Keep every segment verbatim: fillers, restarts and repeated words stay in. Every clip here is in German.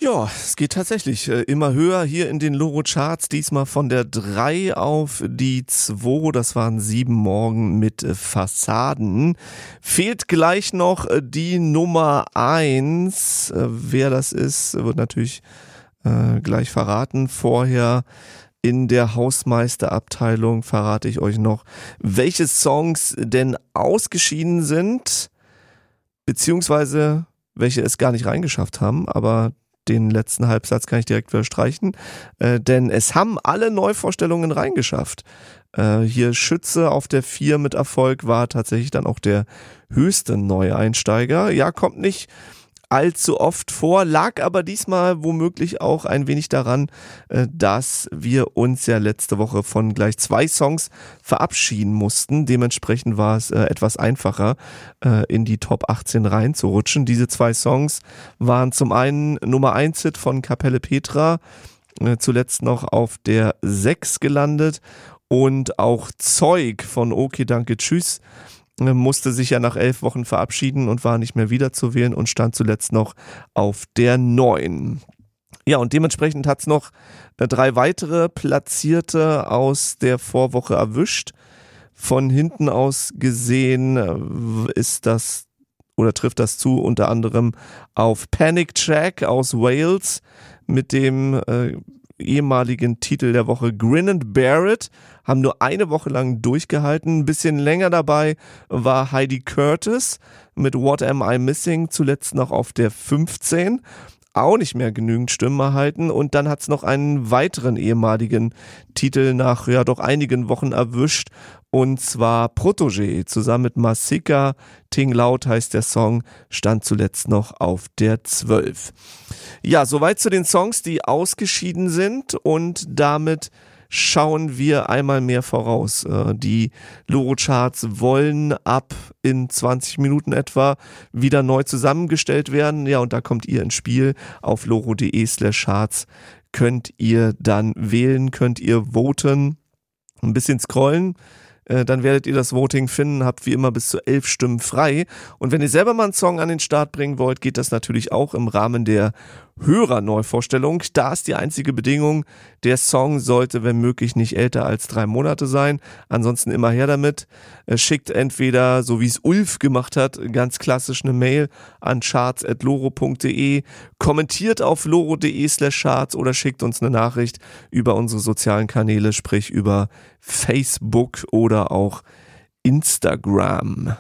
Ja, es geht tatsächlich äh, immer höher hier in den Loro-Charts. Diesmal von der drei auf die zwei. Das waren sieben Morgen mit äh, Fassaden. Fehlt gleich noch äh, die Nummer eins. Äh, wer das ist, wird natürlich äh, gleich verraten. Vorher in der Hausmeisterabteilung verrate ich euch noch, welche Songs denn ausgeschieden sind, beziehungsweise welche es gar nicht reingeschafft haben, aber den letzten Halbsatz kann ich direkt wieder streichen, äh, denn es haben alle Neuvorstellungen reingeschafft. Äh, hier Schütze auf der vier mit Erfolg war tatsächlich dann auch der höchste Neueinsteiger. Ja, kommt nicht allzu oft vor, lag aber diesmal womöglich auch ein wenig daran, äh, dass wir uns ja letzte Woche von gleich zwei Songs verabschieden mussten. Dementsprechend war es äh, etwas einfacher, äh, in die Top achtzehn reinzurutschen. Diese zwei Songs waren zum einen Nummer eins Hit von Kapelle Petra, äh, zuletzt noch auf der sechs gelandet, und auch Zeug von Okay Danke Tschüss musste sich ja nach elf Wochen verabschieden und war nicht mehr wiederzuwählen und stand zuletzt noch auf der neun. Ja, und dementsprechend hat es noch drei weitere Platzierte aus der Vorwoche erwischt. Von hinten aus gesehen ist das oder trifft das zu unter anderem auf Panic Track aus Wales mit dem äh, ehemaligen Titel der Woche Grin and Bear It, haben nur eine Woche lang durchgehalten. Ein bisschen länger dabei war Heidi Curtis mit What Am I Missing, zuletzt noch auf der fünfzehn. Auch nicht mehr genügend Stimmen erhalten, und dann hat es noch einen weiteren ehemaligen Titel nach ja doch einigen Wochen erwischt, und zwar Protégé zusammen mit Masika. Ting Laut heißt der Song, stand zuletzt noch auf der zwölf. Ja, soweit zu den Songs, die ausgeschieden sind, und damit schauen wir einmal mehr voraus. Die Loro-Charts wollen ab in zwanzig Minuten etwa wieder neu zusammengestellt werden. Ja, und da kommt ihr ins Spiel. Auf loro.de slash charts könnt ihr dann wählen, könnt ihr voten, ein bisschen scrollen. Dann werdet ihr das Voting finden, habt wie immer bis zu elf Stimmen frei. Und wenn ihr selber mal einen Song an den Start bringen wollt, geht das natürlich auch im Rahmen der Hörerneuvorstellung. Da ist die einzige Bedingung, der Song sollte, wenn möglich, nicht älter als drei Monate sein. Ansonsten immer her damit. Schickt entweder, so wie es Ulf gemacht hat, ganz klassisch eine Mail an charts at loro punkt de, kommentiert auf loro.de slash charts oder schickt uns eine Nachricht über unsere sozialen Kanäle, sprich über Facebook oder auch Instagram.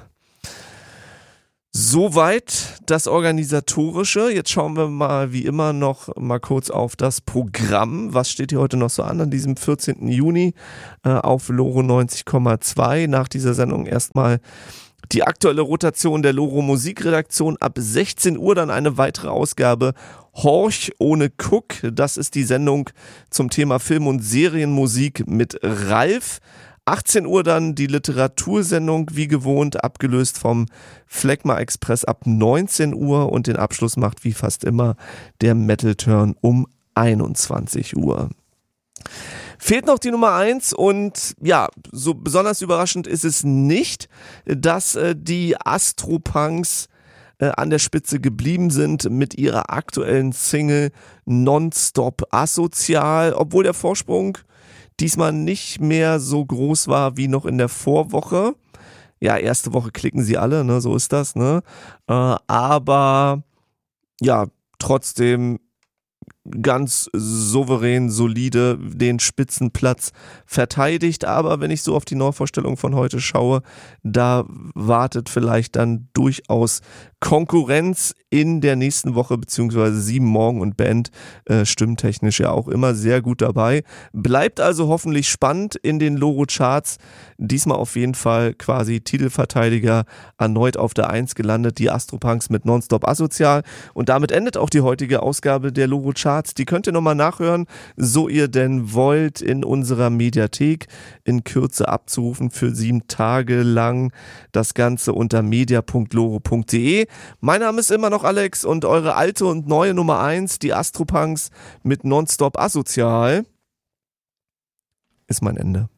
Soweit das Organisatorische. Jetzt schauen wir mal wie immer noch mal kurz auf das Programm. Was steht hier heute noch so an, an diesem vierzehnten Juni äh, auf Loro neunzig Komma zwei. Nach dieser Sendung erstmal die aktuelle Rotation der Loro Musikredaktion. Ab sechzehn Uhr dann eine weitere Ausgabe Horch ohne Cook. Das ist die Sendung zum Thema Film- und Serienmusik mit Ralf. achtzehn Uhr dann die Literatursendung, wie gewohnt, abgelöst vom Phlegma Express ab neunzehn Uhr, und den Abschluss macht wie fast immer der Metal Turn um einundzwanzig Uhr. Fehlt noch die Nummer eins, und ja, so besonders überraschend ist es nicht, dass äh, die Astropunks äh, an der Spitze geblieben sind mit ihrer aktuellen Single Nonstop Asozial, obwohl der Vorsprung diesmal nicht mehr so groß war wie noch in der Vorwoche. Ja, erste Woche klicken sie alle, ne, so ist das, ne? Äh, aber ja, trotzdem ganz souverän, solide den Spitzenplatz verteidigt. Aber wenn ich so auf die Neuvorstellung von heute schaue, da wartet vielleicht dann durchaus Konkurrenz in der nächsten Woche, beziehungsweise sieben Morgen und Band, äh, stimmtechnisch ja auch immer sehr gut dabei. Bleibt also hoffentlich spannend in den Loro-Charts. Diesmal auf jeden Fall quasi Titelverteidiger erneut auf der eins gelandet, die Astropunks mit Nonstop Asozial. Und damit endet auch die heutige Ausgabe der Loro-Charts. Die könnt ihr nochmal nachhören, so ihr denn wollt, in unserer Mediathek in Kürze abzurufen für sieben Tage lang. Das Ganze unter media punkt loro punkt de. Mein Name ist immer noch Alex, und eure alte und neue Nummer eins, die Astropunks mit Nonstop Asozial, ist mein Ende.